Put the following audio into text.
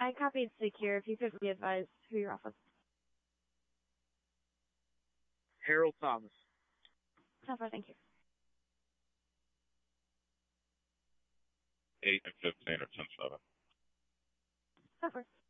I copied Secure. If you could re-advise who you're off with. Harold Thomas. 10-4, thank you. 8 and 15 or 10-7. 10-4.